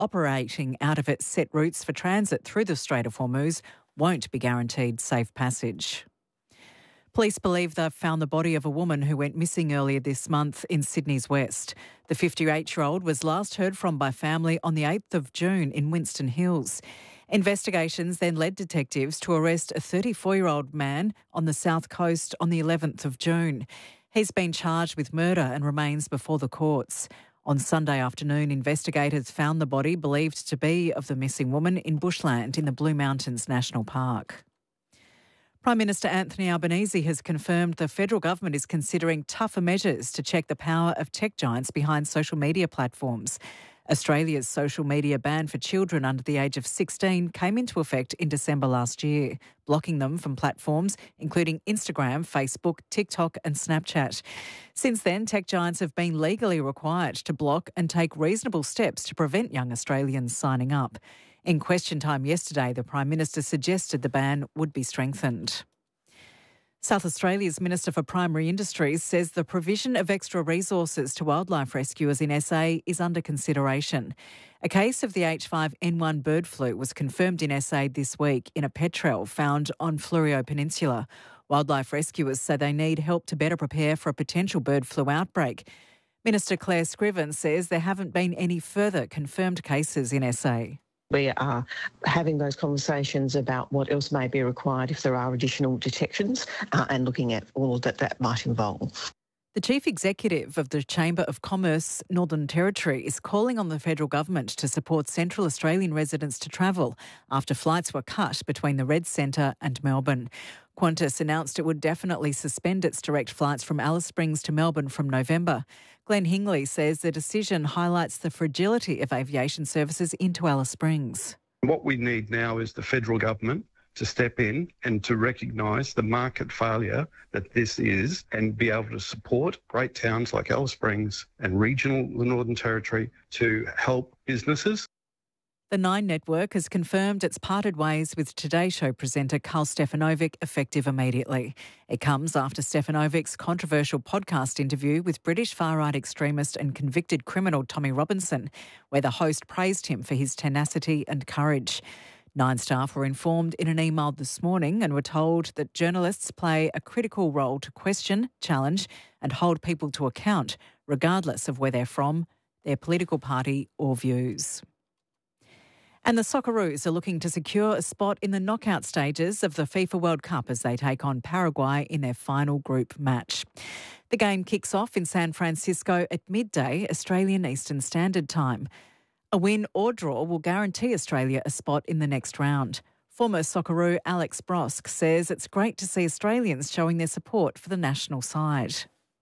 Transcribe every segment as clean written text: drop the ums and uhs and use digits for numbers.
operating out of its set routes for transit through the Strait of Hormuz won't be guaranteed safe passage. Police believe they've found the body of a woman who went missing earlier this month in Sydney's West. The 58-year-old was last heard from by family on the 8th of June in Winston Hills. Investigations then led detectives to arrest a 34-year-old man on the south coast on the 11th of June. He's been charged with murder and remains before the courts. On Sunday afternoon, investigators found the body believed to be of the missing woman in bushland in the Blue Mountains National Park. Prime Minister Anthony Albanese has confirmed the federal government is considering tougher measures to check the power of tech giants behind social media platforms. Australia's social media ban for children under the age of 16 came into effect in December last year, blocking them from platforms including Instagram, Facebook, TikTok and Snapchat. Since then, tech giants have been legally required to block and take reasonable steps to prevent young Australians signing up. In question time yesterday, the Prime Minister suggested the ban would be strengthened. South Australia's Minister for Primary Industries says the provision of extra resources to wildlife rescuers in SA is under consideration. A case of the H5N1 bird flu was confirmed in SA this week in a petrel found on Fleurieu Peninsula. Wildlife rescuers say they need help to better prepare for a potential bird flu outbreak. Minister Claire Scriven says there haven't been any further confirmed cases in SA. We are having those conversations about what else may be required if there are additional detections and looking at all that might involve. The Chief Executive of the Chamber of Commerce Northern Territory is calling on the federal government to support Central Australian residents to travel after flights were cut between the Red Centre and Melbourne. Qantas announced it would definitely suspend its direct flights from Alice Springs to Melbourne from November. Glenn Hingley says the decision highlights the fragility of aviation services into Alice Springs. What we need now is the federal government to step in and to recognise the market failure that this is and be able to support great towns like Alice Springs and regional Northern Territory to help businesses. The Nine Network has confirmed it's parted ways with Today Show presenter Karl Stefanovic effective immediately. It comes after Stefanovic's controversial podcast interview with British far-right extremist and convicted criminal Tommy Robinson, where the host praised him for his tenacity and courage. Nine staff were informed in an email this morning and were told that journalists play a critical role to question, challenge and hold people to account, regardless of where they're from, their political party or views. And the Socceroos are looking to secure a spot in the knockout stages of the FIFA World Cup as they take on Paraguay in their final group match. The game kicks off in San Francisco at midday, Australian Eastern Standard Time. A win or draw will guarantee Australia a spot in the next round. Former Socceroo Alex Brosk says it's great to see Australians showing their support for the national side.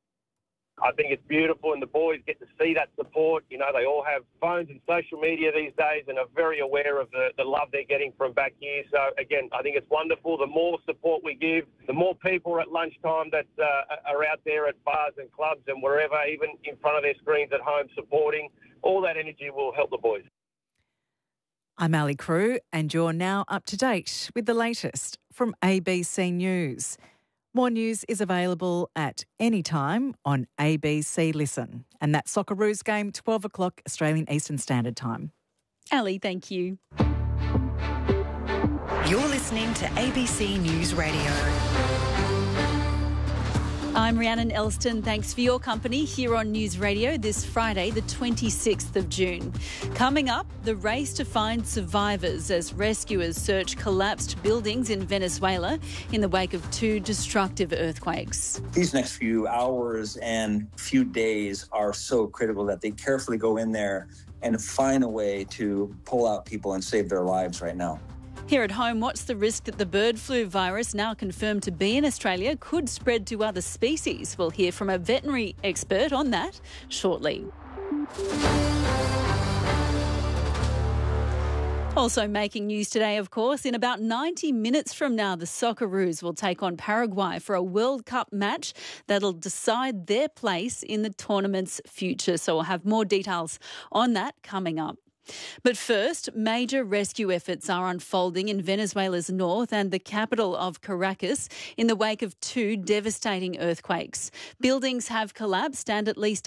I think it's beautiful and the boys get to see that support. You know, they all have phones and social media these days and are very aware of the love they're getting from back here. So, again, I think it's wonderful. The more support we give, the more people at lunchtime that are out there at bars and clubs and wherever, even in front of their screens at home supporting, all that energy will help the boys. I'm Ali Crew and you're now up to date with the latest from ABC News. More news is available at any time on ABC Listen. And that's Socceroos game, 12 o'clock Australian Eastern Standard Time. Ali, thank you. You're listening to ABC News Radio. I'm Rhiannon Elston. Thanks for your company here on News Radio this Friday, the 26th of June. Coming up, the race to find survivors as rescuers search collapsed buildings in Venezuela in the wake of two destructive earthquakes. These next few hours and few days are so critical that they carefully go in there and find a way to pull out people and save their lives right now. Here at home, what's the risk that the bird flu virus, now confirmed to be in Australia, could spread to other species? We'll hear from a veterinary expert on that shortly. Also making news today, of course, in about 90 minutes from now, the Socceroos will take on Paraguay for a World Cup match that'll decide their place in the tournament's future. So we'll have more details on that coming up. But first, major rescue efforts are unfolding in Venezuela's north and the capital of Caracas in the wake of two devastating earthquakes. Buildings have collapsed and at least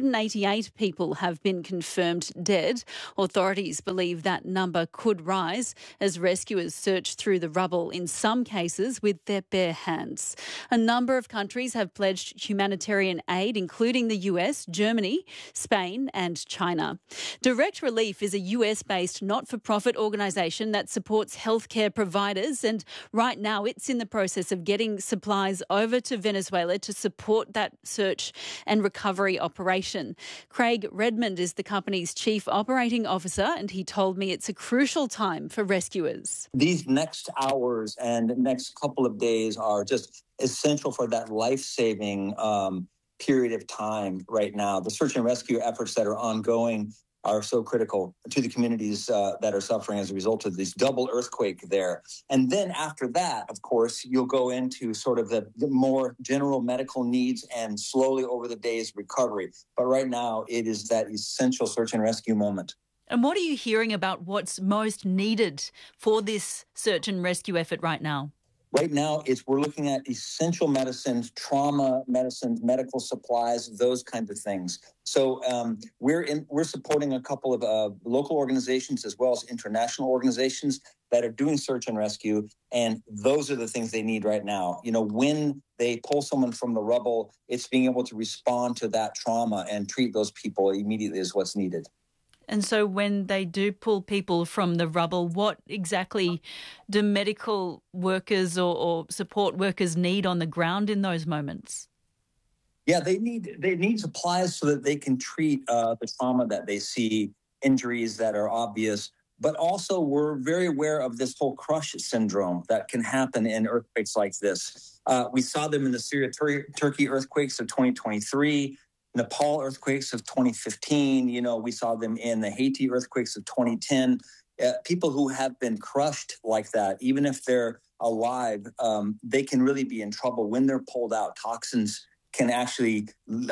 188 people have been confirmed dead. Authorities believe that number could rise as rescuers search through the rubble, in some cases with their bare hands. A number of countries have pledged humanitarian aid, including the US, Germany, Spain and China. Direct Relief is a US-based not-for-profit organisation that supports healthcare providers, and right now it's in the process of getting supplies over to Venezuela to support that search and recovery operation. Craig Redmond is the company's chief operating officer, and he told me it's a crucial time for rescuers. These next hours and next couple of days are just essential for that life-saving period of time right now. The search and rescue efforts that are ongoing are so critical to the communities that are suffering as a result of this double earthquake there. And then after that, of course, you'll go into sort of the more general medical needs and slowly over the days recovery. But right now, it is that essential search and rescue moment. And what are you hearing about what's most needed for this search and rescue effort right now? Right now, we're looking at essential medicines, trauma medicines, medical supplies, those kinds of things. So we're supporting a couple of local organizations as well as international organizations that are doing search and rescue, and those are the things they need right now. You know, when they pull someone from the rubble, it's being able to respond to that trauma and treat those people immediately is what's needed. And so when they do pull people from the rubble, what exactly do medical workers or support workers need on the ground in those moments? Yeah, they need supplies so that they can treat the trauma that they see, injuries that are obvious. But also we're very aware of this whole crush syndrome that can happen in earthquakes like this. We saw them in the Syria-Turkey earthquakes of 2023. Nepal earthquakes of 2015, we saw them in the Haiti earthquakes of 2010. People who have been crushed like that, even if they're alive, they can really be in trouble when they're pulled out. Toxins can actually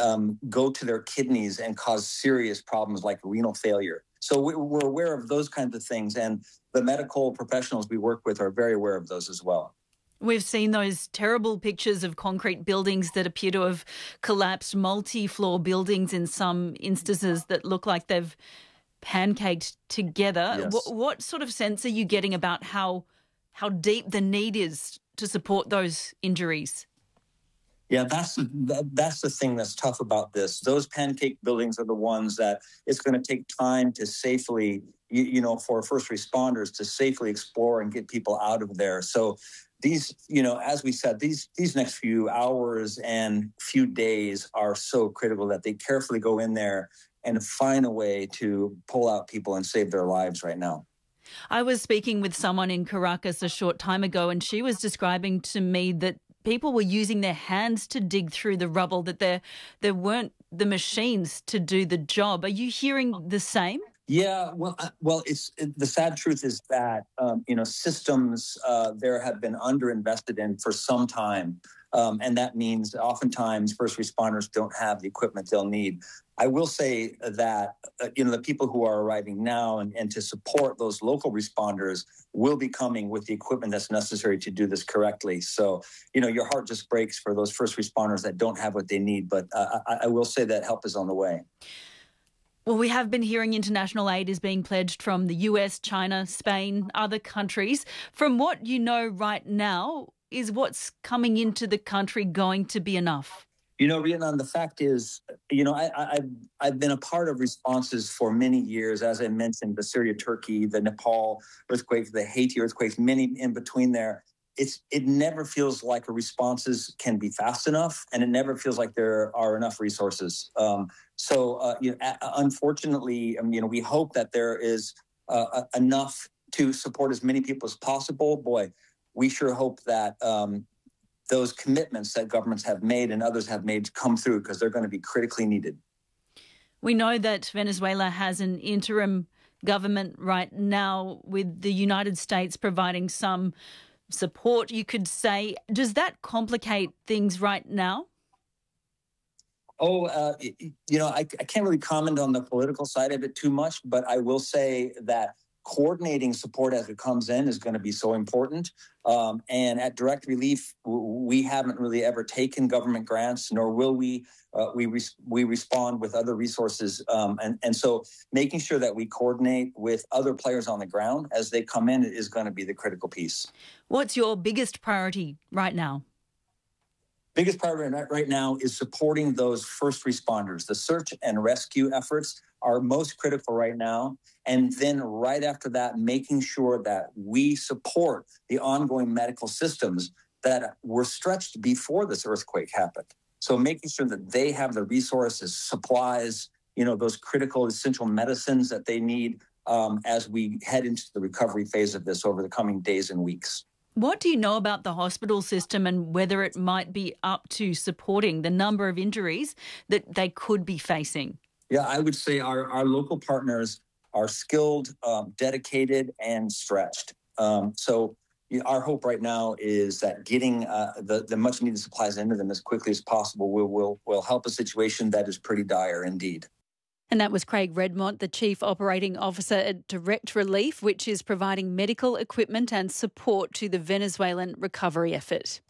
go to their kidneys and cause serious problems like renal failure. So we're aware of those kinds of things, and the medical professionals we work with are very aware of those as well. We've seen those terrible pictures of concrete buildings that appear to have collapsed, multi-floor buildings in some instances that look like they've pancaked together. Yes. What sort of sense are you getting about how deep the need is to support those injuries? Yeah, that's the thing that's tough about this. Those pancake buildings are the ones that it's going to take time to safely, for first responders to safely explore and get people out of there. So these, as we said, these next few hours and few days are so critical that they carefully go in there and find a way to pull out people and save their lives right now. I was speaking with someone in Caracas a short time ago, and she was describing to me that people were using their hands to dig through the rubble, that there weren't the machines to do the job. Are you hearing the same? Yeah, well, it's the sad truth is that systems there have been underinvested in for some time, and that means oftentimes first responders don't have the equipment they'll need. I will say that the people who are arriving now and to support those local responders will be coming with the equipment that's necessary to do this correctly. So your heart just breaks for those first responders that don't have what they need. But I will say that help is on the way. Well, we have been hearing international aid is being pledged from the US, China, Spain, other countries. From what you know right now, is what's coming into the country going to be enough? Rhiannon, the fact is, I've been a part of responses for many years. As I mentioned, the Syria-Turkey, the Nepal earthquake, the Haiti earthquakes, many in between there. It never feels like responses can be fast enough, and it never feels like there are enough resources. Unfortunately, we hope that there is enough to support as many people as possible. Boy, we sure hope that those commitments that governments have made and others have made come through, because they're going to be critically needed. We know that Venezuela has an interim government right now, with the United States providing some support, you could say. Does that complicate things right now? I can't really comment on the political side of it too much, but I will say that coordinating support as it comes in is going to be so important. And at Direct Relief, we haven't really ever taken government grants, nor will we. We respond with other resources. And so making sure that we coordinate with other players on the ground as they come in is going to be the critical piece. What's your biggest priority right now? Biggest priority right now is supporting those first responders. The search and rescue efforts are most critical right now. And then right after that, making sure that we support the ongoing medical systems that were stretched before this earthquake happened. So making sure that they have the resources, supplies, those critical essential medicines that they need as we head into the recovery phase of this over the coming days and weeks. What do you know about the hospital system and whether it might be up to supporting the number of injuries that they could be facing? Yeah, I would say our local partners are skilled, dedicated, and stretched. So our hope right now is that getting the much needed supplies into them as quickly as possible will help a situation that is pretty dire indeed. And that was Craig Redmond, the Chief Operating Officer at Direct Relief, which is providing medical equipment and support to the Venezuelan recovery effort.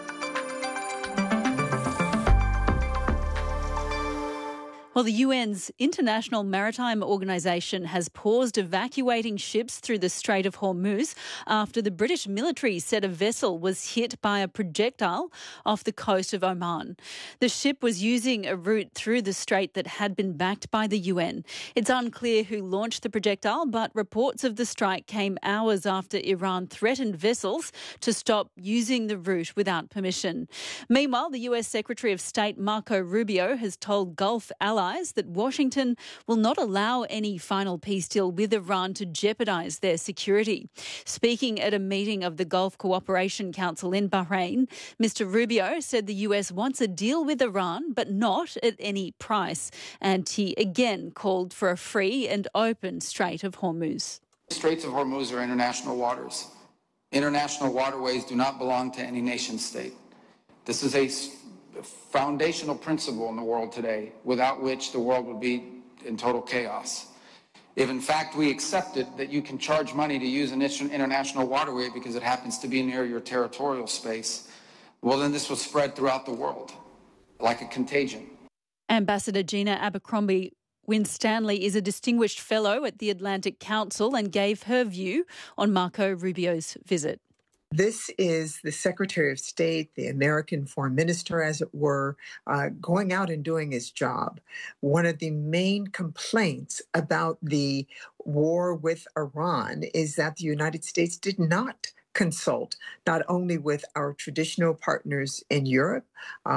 Well, the UN's International Maritime Organization has paused evacuating ships through the Strait of Hormuz after the British military said a vessel was hit by a projectile off the coast of Oman. The ship was using a route through the strait that had been backed by the UN. It's unclear who launched the projectile, but reports of the strike came hours after Iran threatened vessels to stop using the route without permission. Meanwhile, the US Secretary of State Marco Rubio has told Gulf allies that Washington will not allow any final peace deal with Iran to jeopardise their security. Speaking at a meeting of the Gulf Cooperation Council in Bahrain, Mr. Rubio said the US wants a deal with Iran, but not at any price. And he again called for a free and open Strait of Hormuz. The Straits of Hormuz are international waters. International waterways do not belong to any nation state. This is a foundational principle in the world today, without which the world would be in total chaos. If in fact we accepted that you can charge money to use an international waterway because it happens to be near your territorial space, well then this will spread throughout the world like a contagion. Ambassador Gina Abercrombie Winstanley is a distinguished fellow at the Atlantic Council and gave her view on Marco Rubio's visit. This is the Secretary of State, the American Foreign Minister, as it were, going out and doing his job. One of the main complaints about the war with Iran is that the United States did not consult not only with our traditional partners in Europe,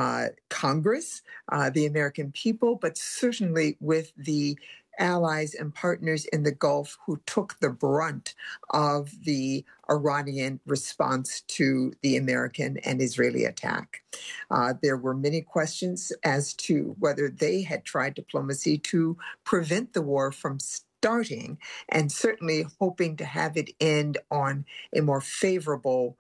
Congress, the American people, but certainly with the allies and partners in the Gulf who took the brunt of the Iranian response to the American and Israeli attack. There were many questions as to whether they had tried diplomacy to prevent the war from starting, and certainly hoping to have it end on a more favorable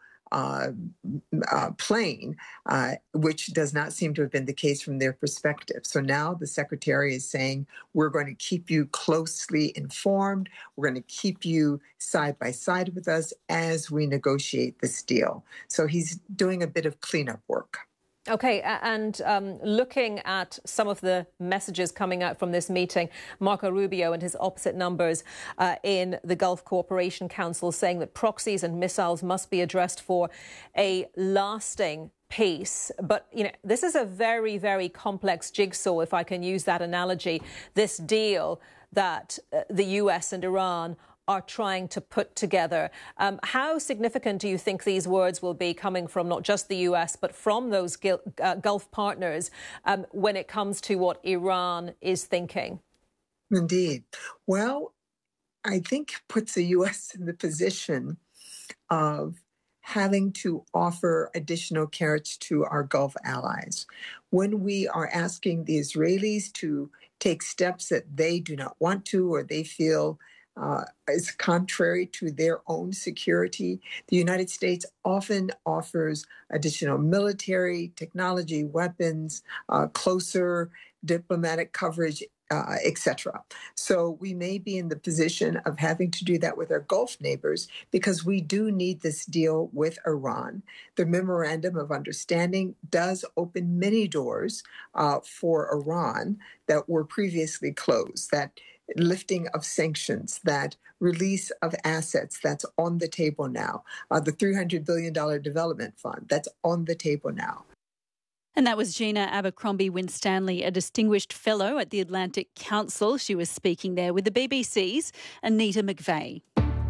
plane, which does not seem to have been the case from their perspective. So now the Secretary is saying, we're going to keep you closely informed. We're going to keep you side by side with us as we negotiate this deal. So he's doing a bit of cleanup work. Okay, and looking at some of the messages coming out from this meeting, Marco Rubio and his opposite numbers in the Gulf Cooperation Council saying that proxies and missiles must be addressed for a lasting peace. But, this is a very, very complex jigsaw, if I can use that analogy, this deal that the US and Iran are trying to put together. How significant do you think these words will be coming from not just the US, but from those Gulf partners when it comes to what Iran is thinking? Indeed. Well, I think puts the US in the position of having to offer additional carrots to our Gulf allies. When we are asking the Israelis to take steps that they do not want to or they feel is contrary to their own security, the United States often offers additional military, technology, weapons, closer diplomatic coverage, etc. So we may be in the position of having to do that with our Gulf neighbors because we do need this deal with Iran. The Memorandum of Understanding does open many doors for Iran that were previously closed, that lifting of sanctions, that release of assets that's on the table now, the $300 billion development fund that's on the table now. And that was Gina Abercrombie Winstanley, a distinguished fellow at the Atlantic Council. She was speaking there with the BBC's Anita McVeigh.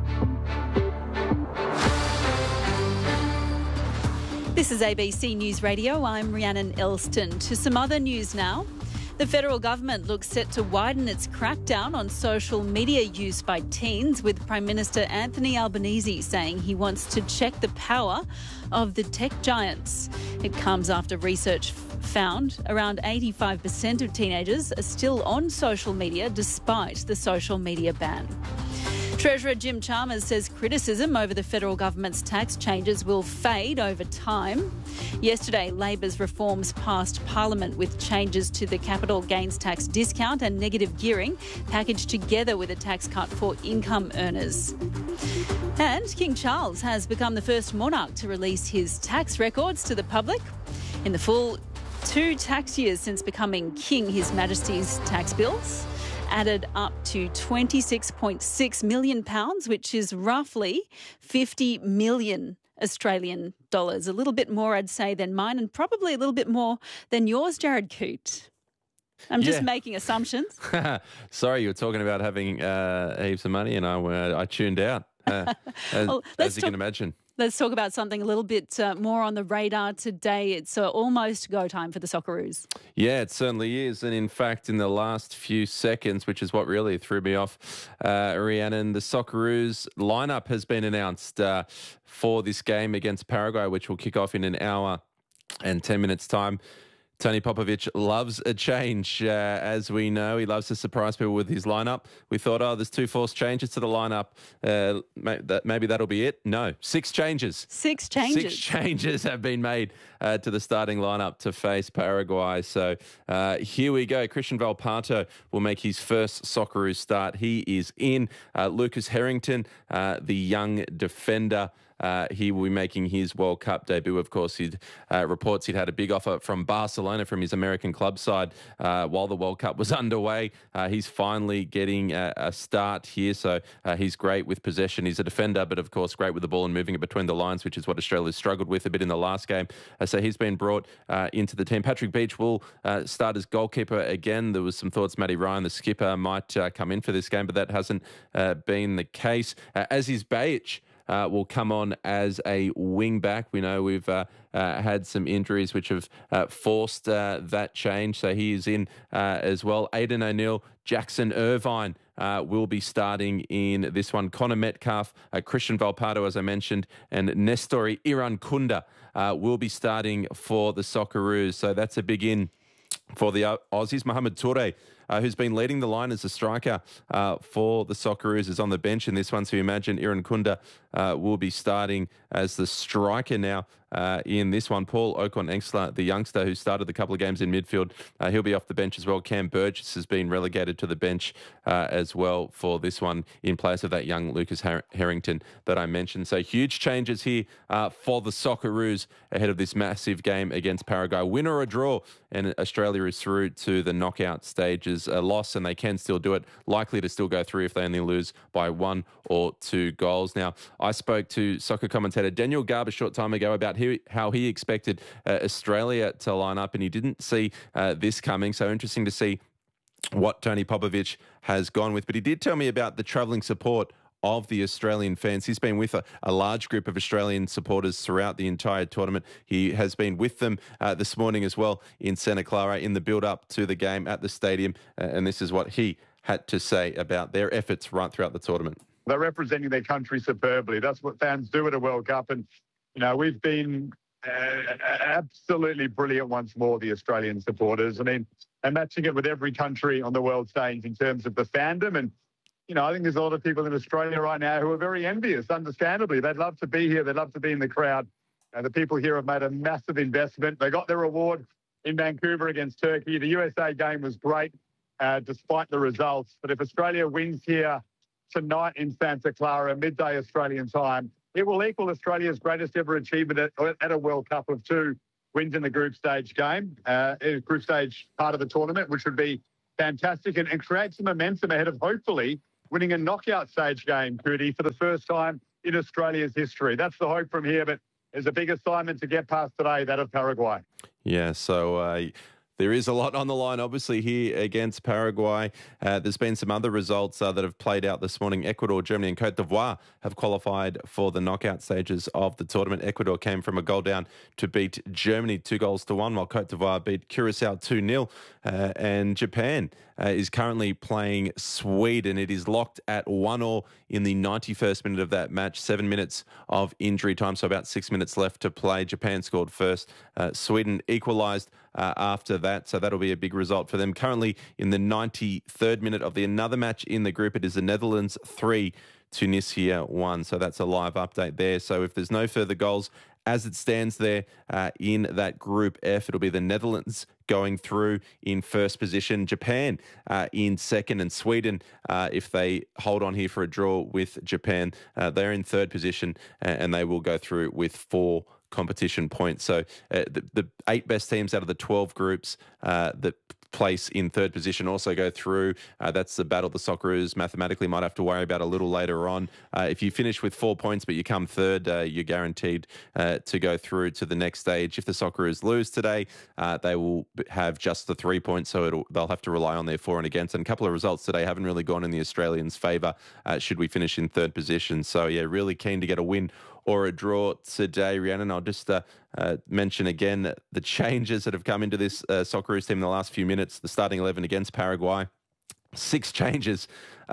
This is ABC News Radio. I'm Rhiannon Elston. To some other news now. The federal government looks set to widen its crackdown on social media use by teens, with Prime Minister Anthony Albanese saying he wants to check the power of the tech giants. It comes after research found around 85% of teenagers are still on social media despite the social media ban. Treasurer Jim Chalmers says criticism over the federal government's tax changes will fade over time. Yesterday, Labor's reforms passed Parliament with changes to the capital gains tax discount and negative gearing packaged together with a tax cut for income earners. And King Charles has become the first monarch to release his tax records to the public. In the full 2 tax years since becoming king, His Majesty's tax bills added up to £26.6 million, which is roughly 50 million Australian dollars. A little bit more, I'd say, than mine, and probably a little bit more than yours, Jared Coote. I'm just making assumptions. Sorry, you were talking about having heaps of money, and I tuned out, as you can imagine. Let's talk about something a little bit more on the radar today. It's almost go time for the Socceroos. Yeah, it certainly is. And in fact, in the last few seconds, which is what really threw me off, Rhiannon, the Socceroos lineup has been announced for this game against Paraguay, which will kick off in an hour and 10 minutes' time. Tony Popovic loves a change, as we know. He loves to surprise people with his lineup. We thought, there's 2 forced changes to the lineup. Maybe that'll be it. No, 6 changes. 6 changes. 6 changes have been made to the starting lineup to face Paraguay. So here we go. Christian Valpato will make his first Socceroos start. He is in. Lucas Harrington, the young defender, he will be making his World Cup debut. Of course, reports he'd had a big offer from Barcelona, from his American club side, while the World Cup was underway. He's finally getting a start here, so he's great with possession. He's a defender, but of course great with the ball and moving it between the lines, which is what Australia struggled with a bit in the last game. So he's been brought into the team. Patrick Beach will start as goalkeeper again. There was some thoughts Matty Ryan, the skipper, might come in for this game, but that hasn't been the case. Aziz Behich will come on as a wing back. We know we've had some injuries which have forced that change, so he is in as well. Aidan O'Neill, Jackson Irvine will be starting in this one. Connor Metcalf, Christian Valpato, as I mentioned, and Nestori Irankunda will be starting for the Socceroos. So that's a big in for the Aussies. Mohamed Toure, who's been leading the line as a striker for the Socceroos, is on the bench in this one. So you imagine Irankunda will be starting as the striker now in this one. Paul Ocon-Engsler, the youngster who started the couple of games in midfield, he'll be off the bench as well. Cam Burgess has been relegated to the bench as well for this one in place of that young Lucas Harrington that I mentioned. So huge changes here for the Socceroos ahead of this massive game against Paraguay. Win or a draw, and Australia is through to the knockout stages. A loss, and they can still do it. Likely to still go through if they only lose by 1 or 2 goals. Now, I spoke to soccer commentator Daniel Garb a short time ago about how he expected Australia to line up, and he didn't see this coming. So interesting to see what Tony Popovic has gone with. But he did tell me about the travelling support of the Australian fans. He's been with a large group of Australian supporters throughout the entire tournament. He has been with them this morning as well in Santa Clara in the build-up to the game at the stadium. And this is what he had to say about their efforts right throughout the tournament. They're representing their country superbly. That's what fans do at a World Cup. And, you know, we've been absolutely brilliant once more, the Australian supporters. I mean, and matching it with every country on the world stage in terms of the fandom. And, you know, I think there's a lot of people in Australia right now who are very envious, understandably. They'd love to be here. They'd love to be in the crowd. The people here have made a massive investment. They got their reward in Vancouver against Turkey. The USA game was great despite the results. But if Australia wins here tonight in Santa Clara, midday Australian time, it will equal Australia's greatest ever achievement at a World Cup of 2 wins in the group stage game, group stage part of the tournament, which would be fantastic and create some momentum ahead of hopefully winning a knockout stage game, Cootie, for the first time in Australia's history. That's the hope from here, but there's a big assignment to get past today, that of Paraguay. Yeah, so there is a lot on the line, obviously, here against Paraguay. There's been some other results that have played out this morning. Ecuador, Germany and Cote d'Ivoire have qualified for the knockout stages of the tournament. Ecuador came from a goal down to beat Germany 2-1, while Cote d'Ivoire beat Curacao 2-0. And Japan is currently playing Sweden. It is locked at 1-1 in the 91st minute of that match. 7 minutes of injury time, so about 6 minutes left to play. Japan scored first. Sweden equalised after that, so that'll be a big result for them. Currently in the 93rd minute of the another match in the group, it is the Netherlands 3, Tunisia 1. So that's a live update there. So if there's no further goals as it stands there in that Group F, it'll be the Netherlands going through in first position, Japan in second, and Sweden, if they hold on here for a draw with Japan, they're in third position and they will go through with 4 competition points. So the 8 best teams out of the 12 groups that place in third position also go through. That's the battle the Socceroos mathematically might have to worry about a little later on. If you finish with 4 points but you come third, you're guaranteed to go through to the next stage. If the Socceroos lose today, they will have just the 3 points, so they'll have to rely on their for and against. And a couple of results today haven't really gone in the Australians' favour should we finish in third position. So, yeah, really keen to get a win or a draw today, Rhiannon. I'll just mention again the changes that have come into this Socceroos team in the last few minutes. The starting 11 against Paraguay. 6 changes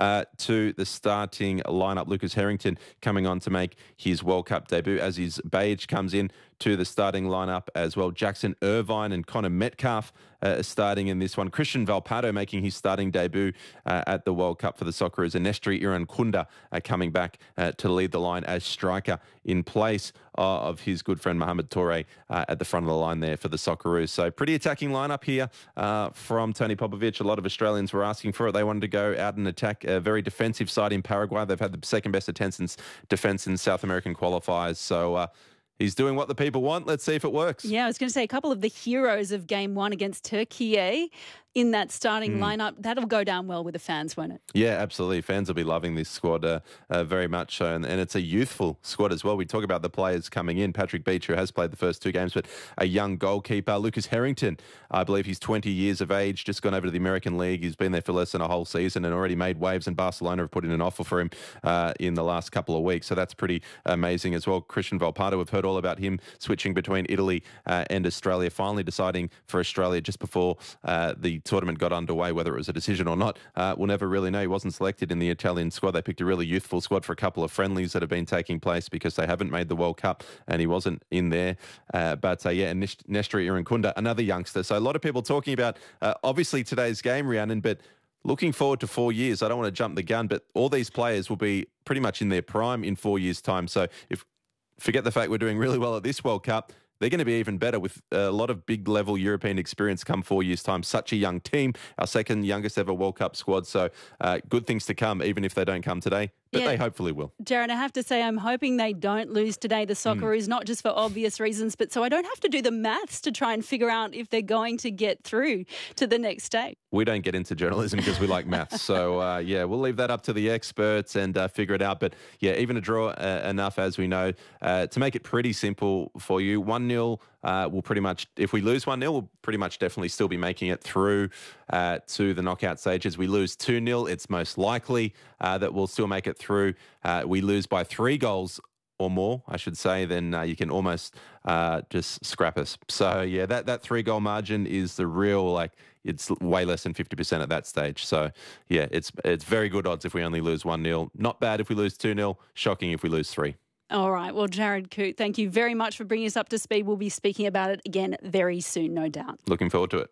to the starting lineup. Lucas Harrington coming on to make his World Cup debut. Aziz Behich comes in to the starting lineup as well. Jackson Irvine and Connor Metcalf starting in this one. Christian Valpato making his starting debut at the World Cup for the Socceroos. And Nestri Irankunda coming back to lead the line as striker in place of his good friend Mohamed Toure at the front of the line there for the Socceroos. So pretty attacking lineup here from Tony Popovic. A lot of Australians were asking for it. They wanted to go out and attack a very defensive side in Paraguay. They've had the second best defence in South American qualifiers. So he's doing what the people want. Let's see if it works. Yeah, I was going to say a couple of the heroes of Game 1 against Turkey in that starting lineup. That'll go down well with the fans, won't it? Yeah, absolutely. Fans will be loving this squad very much so. And it's a youthful squad as well. We talk about the players coming in. Patrick Beach, who has played the first 2 games, but a young goalkeeper. Lucas Harrington, I believe he's 20 years of age, just gone over to the American League. He's been there for less than a whole season and already made waves, and Barcelona have put in an offer for him in the last couple of weeks. So that's pretty amazing as well. Christian Valpato, we've heard all about him switching between Italy and Australia, finally deciding for Australia just before the tournament got underway. Whether it was a decision or not, we'll never really know. He wasn't selected in the Italian squad. They picked a really youthful squad for a couple of friendlies that have been taking place because they haven't made the World Cup, and he wasn't in there. And Nestri Irankunda, another youngster. So a lot of people talking about obviously today's game, Rhiannon, but looking forward to 4 years. I don't want to jump the gun, but all these players will be pretty much in their prime in 4 years' time. So forget the fact we're doing really well at this World Cup, they're going to be even better with a lot of big level European experience come 4 years' time. Such a young team, our second youngest ever World Cup squad. So good things to come, even if they don't come today. But they hopefully will. Jared, I have to say I'm hoping they don't lose today, the Socceroos, not just for obvious reasons, but so I don't have to do the maths to try and figure out if they're going to get through to the next stage. We don't get into journalism because we like maths. So, we'll leave that up to the experts and figure it out. But, even a draw enough, as we know, to make it pretty simple for you. 1-0 will pretty much, if we lose 1-0, we'll pretty much definitely still be making it through to the knockout stages. We lose 2-0, it's most likely that we'll still make it through. We lose by 3 goals or more, I should say, then you can almost just scrap us. So, that 3-goal margin is the real, it's way less than 50% at that stage. So, it's very good odds if we only lose 1-0. Not bad if we lose 2-0. Shocking if we lose 3. All right. Well, Jared Coote, thank you very much for bringing us up to speed. We'll be speaking about it again very soon, no doubt. Looking forward to it.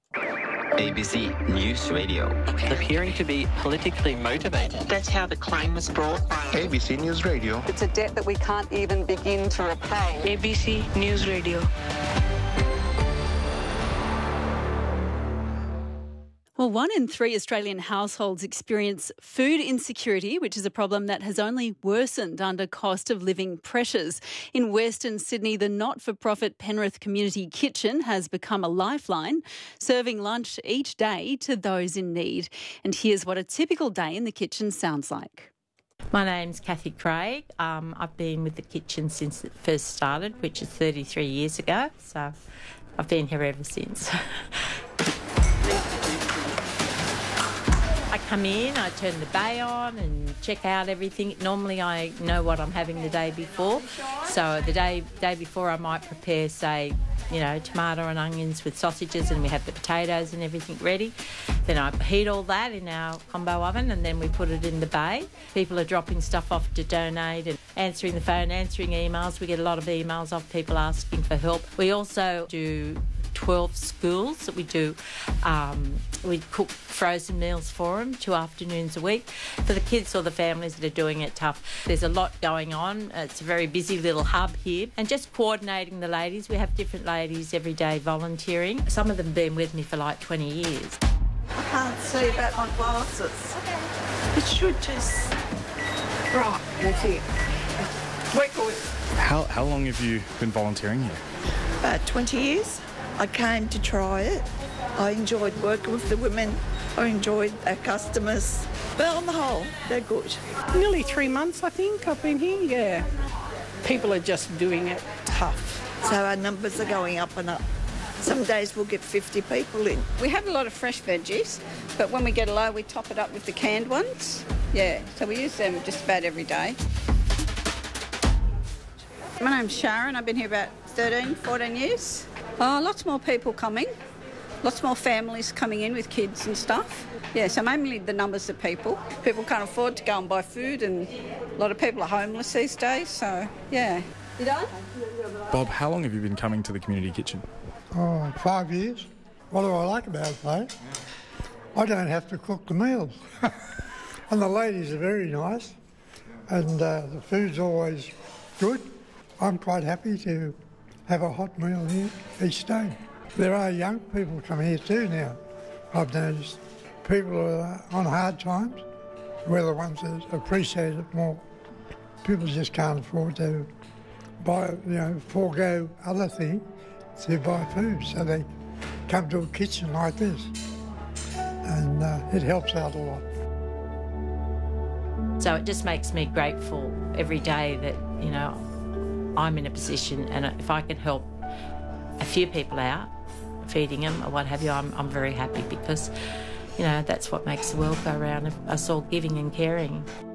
ABC News Radio. Appearing to be politically motivated. That's how the claim was brought. ABC News Radio. It's a debt that we can't even begin to repay. ABC News Radio. Well, 1 in 3 Australian households experience food insecurity, which is a problem that has only worsened under cost of living pressures. In Western Sydney, the not-for-profit Penrith Community Kitchen has become a lifeline, serving lunch each day to those in need. And here's what a typical day in the kitchen sounds like. My name's Kathy Craig. I've been with the kitchen since it first started, which is 33 years ago. So I've been here ever since. I come in, I turn the bay on and check out everything. Normally I know what I'm having the day before. So the day before I might prepare, say, tomato and onions with sausages, and we have the potatoes and everything ready. Then I heat all that in our combo oven, and then we put it in the bay. People are dropping stuff off to donate and answering the phone, answering emails. We get a lot of emails of people asking for help. We also do 12 schools that we do. We cook frozen meals for them 2 afternoons a week for the kids or the families that are doing it tough. There's a lot going on. It's a very busy little hub here. And just coordinating the ladies. We have different ladies every day volunteering. Some of them have been with me for like 20 years. I can't see about my glasses. It should just... Right, that's it. We're good. How long have you been volunteering here? About 20 years. I came to try it. I enjoyed working with the women. I enjoyed our customers. But on the whole, they're good. Nearly 3 months, I think, I've been here, yeah. People are just doing it tough. So our numbers are going up and up. Some days we'll get 50 people in. We have a lot of fresh veggies, but when we get low, we top it up with the canned ones. Yeah, so we use them just about every day. My name's Sharon. I've been here about 13, 14 years. Lots more people coming. Lots more families coming in with kids and stuff. Yeah, so mainly the numbers of people. People can't afford to go and buy food, and a lot of people are homeless these days, so yeah. You done? Bob, how long have you been coming to the community kitchen? 5 years. What do I like about it, though? I don't have to cook the meals. And the ladies are very nice, and the food's always good. I'm quite happy to have a hot meal here each day. There are young people come here too now, I've noticed. People who are on hard times, we're the ones that appreciate it more. People just can't afford to buy, forego other things to buy food, so they come to a kitchen like this, and it helps out a lot. So it just makes me grateful every day that, I'm in a position, and if I can help a few people out, feeding them or what have you, I'm very happy, because, that's what makes the world go round, us all giving and caring.